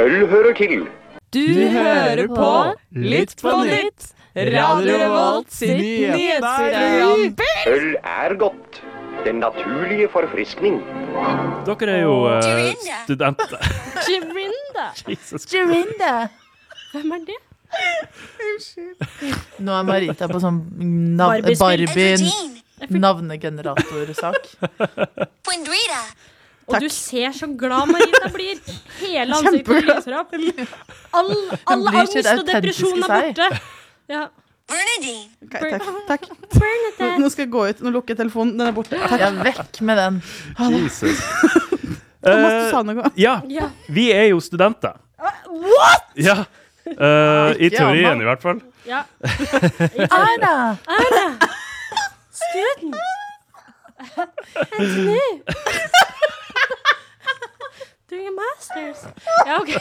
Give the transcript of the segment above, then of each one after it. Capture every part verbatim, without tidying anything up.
Øl hører til. Du hører på Litt på nytt. Radio Revolt sin nyhetsprogram. Øl er godt. Den naturlige forfriskning. Dere er jo uh, studenter. Girinda. Jesus. Girinda. Hvem er det? Nå er Marita på sånn nav- Barbie-spill. Barbie navnegeneratorsak. Og du ser så glad Marita blir. Hele ansiktet lyser opp. All, all blir angst sitt og depresjon er autentiske borte. Ja. Okay, takk, takk. Bernadette. Nå skal jeg gå ut, nå lukker jeg telefonen, den er borte. Jeg er vekk med den. Jesus. Thomas, du Uh, sa noe. ja, Ja. vi er jo studenter. What? Ja. Uh, I Ikke teorien Anna. i hvert fall. Ja. Anna! Anna. Student. Anthony. Doing a masters. Ja, ok.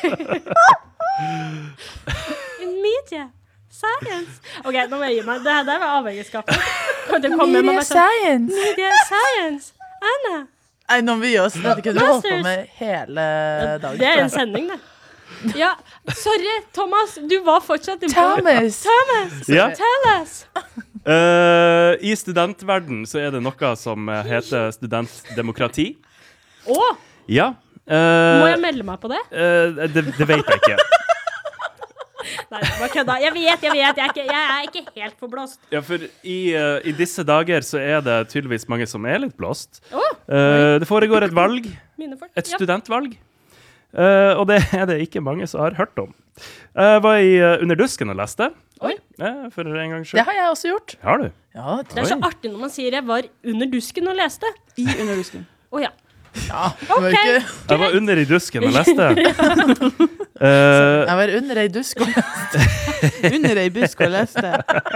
In media. Science. Ok, nå må jeg gi meg. Det her der var avhengighetsskapet. Kan du komme med Media meg sånn? science. Media science. Anna. Nei, nå må vi gi oss. Dette kunne du holdt på Masters. med hele dagen. Det er en sending, det. Ja, sorry, Thomas. Du var fortsatt i Thomas. Thomas. Ja. Tell us. Uh, I studentverden så er det noe som uh, heter studentdemokrati. Å, Ja. må Uh, jeg melde meg på det? uh, det, det vet jeg ikke. Nei, det var kødda. Jeg vet, jeg vet. Jeg er ikke, jeg er ikke helt forblåst. Ja, for i, uh, i disse dager så er det tydeligvis mange som er litt blåst. Å, Uh, det foregår et valg, mine folk. et Ja. studentvalg. Uh, og det er det ikke mange som har hørt om. Jeg var i uh, Under dusken og leste. Oi. Ja, for en gang Det skyld. har jeg også gjort. Har du? Ja, Det er så artig når man sier jeg var under dusken og leste. I underdusken. Å ja. ja. Det var Ok. ikke, Jeg var under i dusken og leste. Uh, jeg var under ei dusk og Under ei busk og leste.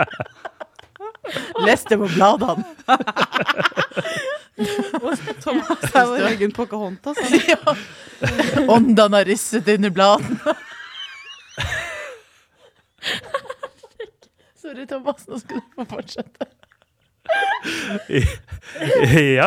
leste på bladene. Thomas, jeg var egen Pocahontas. Han. Åndene har risset under bladene. Sorry, Thomas. Nå skal du få fortsette. ja.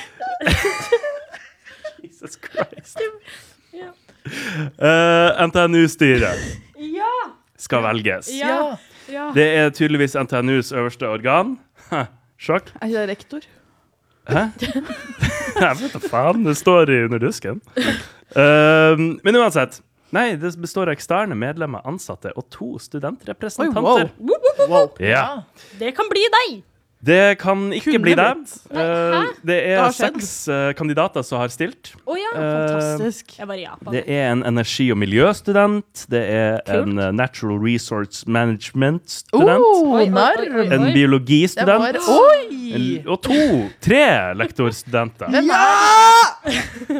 Jesus Christ. Ja. Uh, N T N U-styret Ja. skal velges. Ja. Ja. Det er tydeligvis N T N U's øverste organ. Ha, sjokk. Er ikke det rektor? Hæ? Jeg vet da faen, det står i Under dusken. Uh, men uansett. Nei, det består av eksterne medlemmer, ansatte og to studentrepresentanter. Oi, wow. Wow. Ja. Det kan bli deg. Det kan ikke Kunne bli det. blitt. Uh, det er Det har skjedd. seks uh, kandidater som har stilt. Å ja. Uh, Fantastisk. Jeg var i Japan. Det er en energi- og miljøstudent. Det er Kult. en uh, natural resource management-student. Oh, Oi, oi, narr. oi, oi. En Det biologistudent. var Oi! En, og to, tre lektorstudenter. Hvem er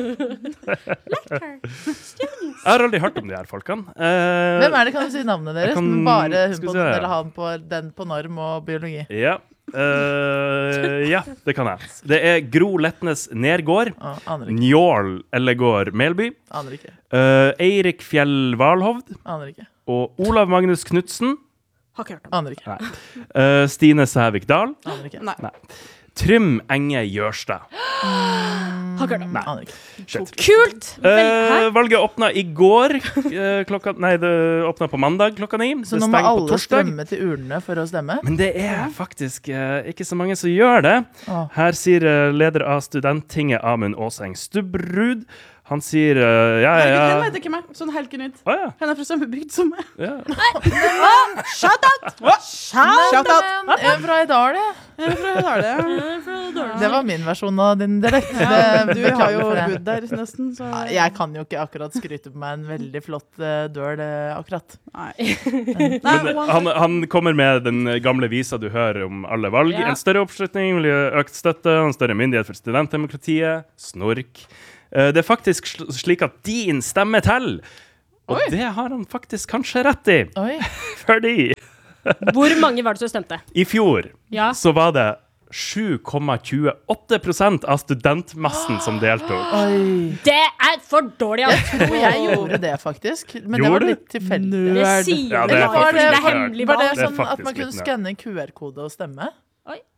Jeg har aldri hørt om de her folkene. Uh, Hvem er det? Kan du si navnet deres? Jeg kan- Men bare hun skal på, vi se. eller han på den på norm og biologi. Ja. Uh, ja, det kan jeg. Det er Gro Letnes Nergård, Ah, aner ikke. Njål Ellegård Melby, Aner ikke. uh, Eirik Fjell Valhovd Aner ikke. og Olav Magnus Knudsen. Har ikke hørt om. Aner ikke. Uh, Stine Sævik Dahl. Aner ikke. Nei. Trym Enge Gjørstad. Har ikke hørt om. Aner ikke. Shit. Kult. Vel, hæ? Uh, valget åpna i går. Uh, klokka, nei, det åpna på mandag klokka ni. Så Det nå må stenger på alle torsdag. strømme til urnene for å stemme? Men det er faktisk uh, ikke så mange som gjør det. Åh. Her sier uh, leder av Studenttinget, Amund Åseng Stubrud. Han sier uh, ja, ja, Herregud, ja. Hvem vet ikke meg? Sånn helt nytt. Å, ja, Han er fra samme bygd som meg. ja. Shout out! Shout out! Men jeg er fra Italia. Jeg er fra Italia. Jeg er fra Dårland. Det var min versjon av din dialekt. Ja, Det- du har jo beklager for det. bodd der nesten, så Ja, Jeg kan jo ikke akkurat skryte på meg en veldig flott uh, døl, uh, akkurat. Nei. Men Nei, han, han kommer med den gamle visa du hører om alle valg. Ja. En større oppslutning vil gi økt støtte, en større myndighet for studentdemokratiet, snork. Eh, Det er faktisk sl- slik at din stemme til. Og Oi. det har han faktisk kanskje rett i. Oi. Fordi Hvor mange var det som stemte? i fjor Ja. så var det sju komma tjueåtte prosent av studentmassen som deltok. Oi. Det er for dårlig. Jeg Altså. tror jeg gjorde det, faktisk. Men det Gjorde var du? litt tilfeldig. Det Nerd. sier Ja, det, det er ikke, fordi faktisk det er litt nerd. hemmelig Var det valg. Det er sånn at faktisk man kunne litt nerd. skanne en Q R-kode og stemme? Oi.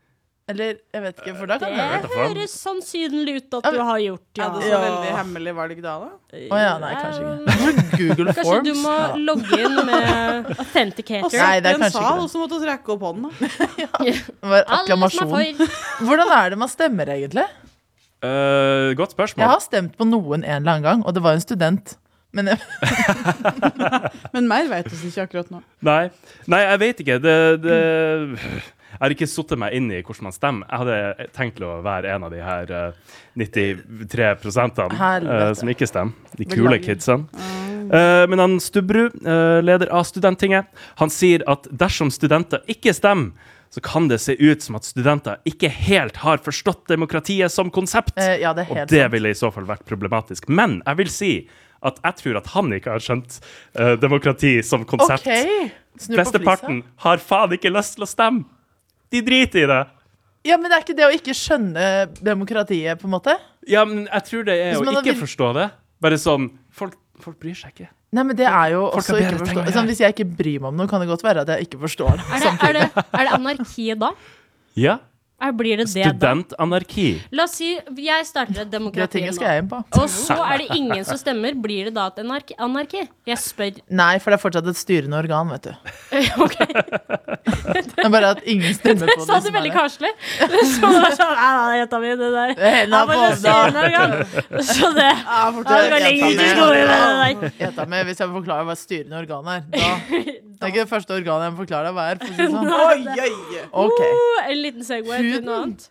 Eller, jeg vet ikke, for da kan Det det vet da faen. høres sannsynlig ut at Ja, du men- har gjort, Er ja. det så Ja. veldig hemmelig valg da, da? Åja, nei, kanskje ikke Google Kanskje Forms du må Ja. logge inn med Og Authenticator. Nei, det er en kanskje sal, ikke det. og så måtte vi rekke opp hånden, da. Det var Alle som akklamasjon er for. Hvordan er det man stemmer egentlig? Eh, godt Jeg spørsmål. har stemt på noen en eller annen gang, og det var en student. Men jeg, Men mer vet vi ikke akkurat nå. Nei. Nei, jeg vet ikke. Det, det Jeg har ikke suttet meg inn i hvordan man stemmer. Jeg hadde tenkt å være en av de her uh, nittitre prosentene Helvete. uh, som ikke stemmer. De kule Beklager. kidsene. Uh, men han Stubberud, uh, leder av Studenttinget, han sier at dersom studenter ikke stemmer, så kan det se ut som at studenter ikke helt har forstått demokratiet som konsept. eh, ja, det er Og helt det sant. ville i så fall vært problematisk. Men jeg vil si at jeg tror at han ikke har skjønt uh, demokrati som konsept. Ok, snu på Flesteparten flisa. har faen ikke lyst til å stemme. De driter i det. Ja, men det er ikke det å ikke skjønne demokratiet, på en måte? Ja, men jeg tror det er Hvis å man ikke vil- forstå det. Bare sånn Folk, folk bryr seg ikke. Nei, men det er jo Folk også har ikke bedre ting å forstå. gjøre. Sånn, hvis jeg ikke bryr meg om noe, kan det godt være at jeg ikke forstår det. Er det, er, det, er det anarkiet da? Ja. Er, blir det det da? Studentanarki. La oss si jeg starter et Det demokrati tinget nå. skal jeg inn på. Og så er det ingen som stemmer. Blir det da et anarki? anarki? Jeg spør. Nei, for det er fortsatt et styrende organ, vet du. Ok, Det er bare at ingen stemmer på det. sa du som er veldig det. karslig. Så det var sånn, ja, ja, jenta mi, det der. Henda Ja, på men det ovna. styrende organ. Så det Ja, Ja, det går lenger ut i skolen med det der. Gjetta med, hvis jeg forklarer hva et styrende organ er, da Det er ikke det første organet jeg må forklare deg hva er. For å si det sånn. Oi, oi, oi. Ok. Oh, en liten segway til Huden. noe annet.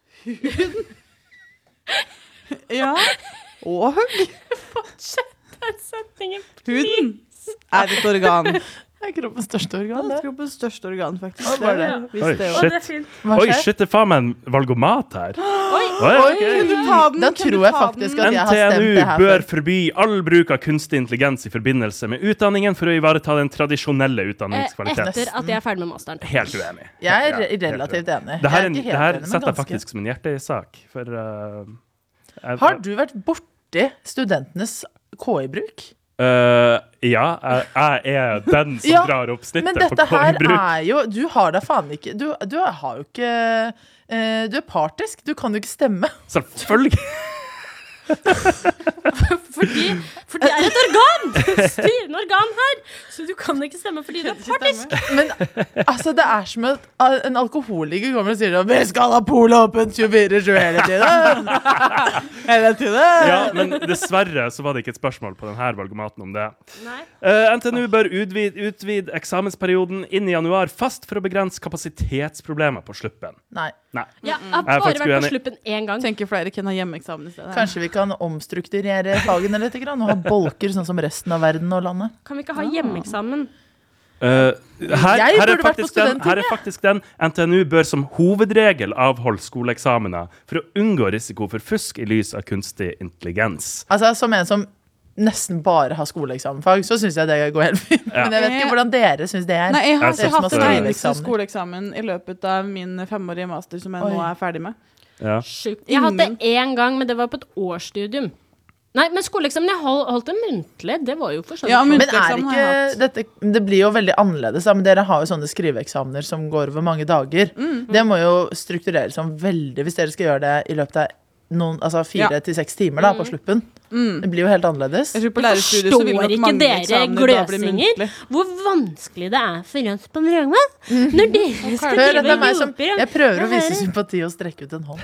Ja. Og hugg. Den setningen. Huden er et organ. Det er kroppens største Ja, organ, det det. er kroppens største organ, faktisk. Å, bare det. Hvis Oi, det Å, var- shit. det er fint. Hva Oi, skjer? shit, det er faen meg en valgomat her. Oi, Oi, Oi, ok. Kan du ta den? Da Kan du tror jeg ta faktisk den? at jeg har stemt NTNU det her bør før. forby all bruk av kunstig intelligens i forbindelse med utdanningen for å ivareta den tradisjonelle eh, utdanningskvaliteten. etter at jeg er ferdig med masteren. Helt uenig. Jeg er Ja, helt relativt enig. Det her, Jeg er en, ikke det helt her enig, men setter jeg ganske. faktisk som en hjertesak, for uh, jeg, Har du vært borti studentenes K I-bruk? Uh, ja, jeg, jeg er den som Ja, drar opp Men snittet på dette her K I-bruk. er jo Du har da faen ikke Du, du har jo ikke eh, Du er partisk. Du kan jo ikke stemme. Selvfølgelig. Fordi, for det er et organ! Styrende organ her! Så du kan ikke stemme fordi du er partisk. Men altså, det er som at ah, en alkoholiker kommer og sier at vi skal ha polet åpent tjuefire sju hele tiden. Hele tiden. Ja, men dessverre så var det ikke et spørsmål på denne valgomaten om det. Nei. Uh, NTNU bør utvide, utvide eksamensperioden inn i januar fast for å begrense kapasitetsproblemer på sluppen. Nei. Nei. Ja, jeg har Jeg er bare faktisk vært på uenig. sluppen én gang. Tenker flere kan ha hjemmeeksamen i stedet. Kanskje vi kan omstrukturere fagene litt grann, og ha bolker sånn som resten av verden og landet. Kan vi ikke ha hjemmeeksamen? Uh, her, Jeg her, er burde vært på faktisk den, her er studenttinget. faktisk den NTNU bør som hovedregel avholde skoleeksamener for å unngå risiko for fusk i lys av kunstig intelligens. Altså, som en som nesten bare har skoleeksamenfag, så syns jeg det går helt fint. Ja. Men jeg vet ikke hvordan dere syns det er. Nei, jeg har Jeg ikke synes hatt det en er- eneste skoleeksamener. skoleeksamen i løpet av min femårige master som jeg Oi. nå er ferdig med. Ja. Sjukt. Jeg hadde Ingen. én gang, men det var på et årsstudium. Nei, men skoleeksamen, jeg hold, holdt det muntlig. Det var jo for sånn. Ja, men- Men er Muntligeksamen har jeg ikke dette, det blir jo veldig annerledes, da, men dere har jo sånne skriveeksamener som går over mange dager. Det må jo struktureres om veldig hvis dere skal gjøre det i løpet av noen, altså fire Ja. til seks timer da, på sluppen. Det blir jo helt annerledes. Jeg tror på Jeg lærerstudiet så vil forstår nok ikke mange dere eksamener da bli gløsinger muntlig. hvor vanskelig det er for oss på programmet når dere skal Hør, dette drive er meg som, groper. jeg prøver å Det vise er- sympati og strekke ut en hånd.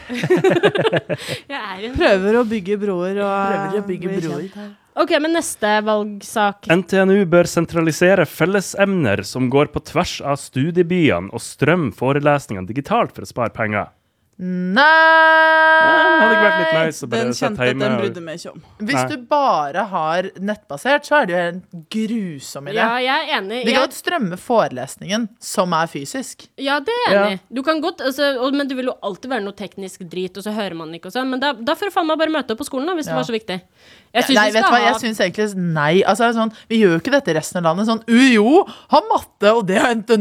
Jeg er en... Prøver å bygge broer og Prøver å bygge bli broer. kjent. Ok, men neste valgsak. NTNU bør sentralisere fellesemner som går på tvers av studiebyene, og strømme forelesningene digitalt for å spare penger. Nei! Det hadde ikke vært litt nice å bare Den sette kjente at hjemme. den og- brydde meg ikke om. Hvis Nei. du bare har nettbasert, så er det jo en grusom idé. Ja, jeg er enig. De kan Jeg, godt strømme forelesningen, som er fysisk. ja, det er jeg enig. i. Du kan godt, altså, og, men det vil jo alltid være noe teknisk drit, og så hører man ikke og sånn. Men da, da får du faen meg bare møte opp på skolen, da, hvis Ja. det var så viktig. Jeg synes Nei, vi vet du skal hva, jeg ha syns egentlig nei. Altså, sånn, vi gjør jo ikke dette i resten av landet. Sånn, U jo, ha matte, og det har NTNU